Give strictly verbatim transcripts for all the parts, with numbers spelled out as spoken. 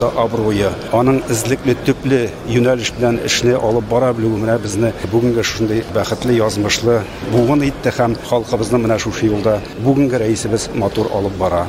Абруя, аның излекле төпле юнәлеш белән эшне алып бара белү менә безне бүгенге шундый бәхетле язмышлы бугын итте һәм халкыбызны менә шушы юлда бүгенге рәисебез матур алып бара.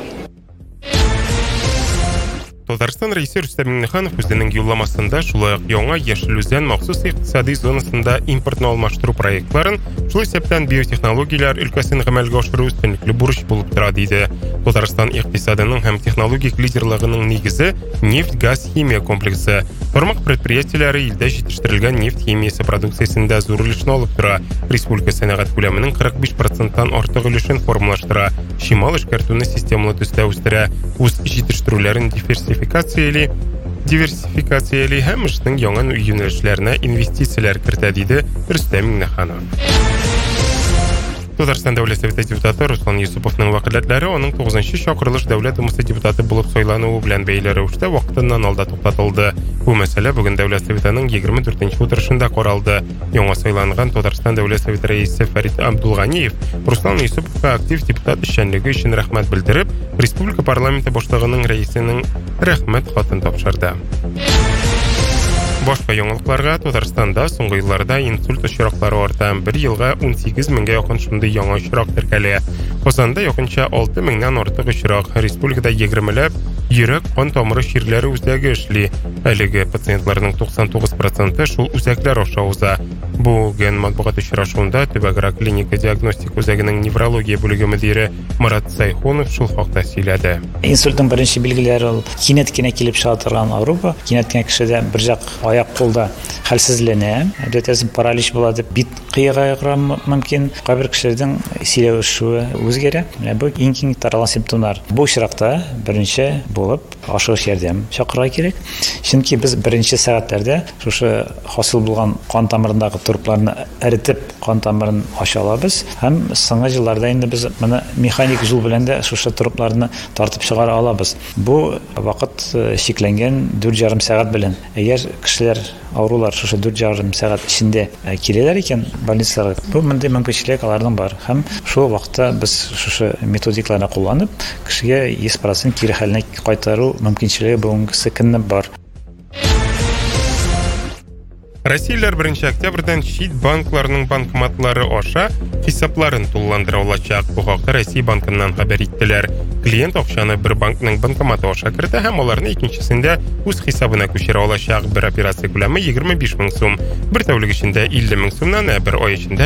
Татарстан рәисе Рөстәм Миңнеханов үзенең юлламасында шулай ук яңа Яшел Үзән махсус икътисади зонасында импортны алмаштыру проектларын, шул исәптән биотехнологияләр өлкәсен гамәлгә ашыру өстенлекле бурыч булып тора диде. Татарстан икътисадының һәм технологик лидерлыгының нигезе нефть, газ, химия комплексы. Тармак предприятиеләре илдә җитештерелгән нефть химиясе продукциясендә зур өлешне алып тора. Республика сәнәгать күләменең кырык биш проценттан артык өлешен формалаштыра. Чимал эшкәртүне системалы төстә үстерә. Үз җитештерүләрен диверсификацияле диверсификацияле һәм эшнең яңа юнәлешләренә инвестицияләр кертә диде Рөстәм Миңнеханов. Татарстан дәүләт советы депутаты Руслан Юсуповның вәкаләтләре аның тугызынчы чакырылыш дәүләт думасы депутаты булып сайлануы белән бәйле рәвештә вакытыннан алда туктатылды. Бу мәсьәлә бүген дәүләт советының егерме дүртенче утырышында каралды. Яңа сайланган Татарстан дәүләт советы рәисе Фәрит Абдулганиев Руслан Юсуповка актив депутат эшчәнлеге өчен рәхмәт белдереп, республика парламенты башлыгының рәисенең рәхмәт хатын тапшырды. Башка яңалыкларга Татарстанда соңгы елларда инсульт очраклары арта. Бер елга ун сигез меңгә якын шундый яңа очрак теркәлә. Казанда якынча алты меңнән артык очрак. Республикада егермеләп йөрәк кан тамыры чирләре үзәге эшли. Әлеге пациентларның туксан тугыз проценты шул үзәкләр аша уза. Бүген матбугат очрашуында Төбәк рак клиника диагностик үзәгенең неврология бүлеге мөдире Марат Сайхунов шул хакта сөйләде. Инсульттың беренче билгеләре ул кинәт кенә килеп чыга торган авыру. Кинәт кенә кешедә бер жак аяк кулда хәлсезләнә, әдәтәсен паралич була дип бит кыйгайгыра мөмкин. Кайбер кешеләрнең сөйләү эшүе үзгәрә. Менә бу иң киң таралган симптомнар. Бу очракта беренче булып ашыгыч ярдәм чакырырга кирәк. Чөнки без беренче сәгатьләрдә шушы хасил булган кан тамырындагы турпларны эритеп, кан тамырын ача алабыз. Һәм соңгы елларда инде без моны механик жул белән дә шушы турпларны тартып чыгара алабыз. Бу вакыт шикләнгән дүрт ярым сәгать белән. Әгәр кешеләр авырулар шушы дүрт ярым сәгать эчендә киләләр икән больницаларга, бу мондый мөмкинчелек аларның бар. Һәм шул вакытта без шушы методикларны кулланып, кешегә йөз процент кире хәленә кайтару мөмкинчелеге бүгенге көнне бар. Россияләр беренче октябрьдән чит банкларының банкоматлары аша хисапларын тулыландыра алачак. Бу хакта Россия банкыннан хәбәр иттеләр. Клиент акчаны бер банкның банкоматы аша кертә һәм аларны икенчесендә үз хисабына күчерә алачак. Бер операция күләме егерме биш мең сум. Бер тәүлек эчендә илле мең сумнан, бер ай эчендә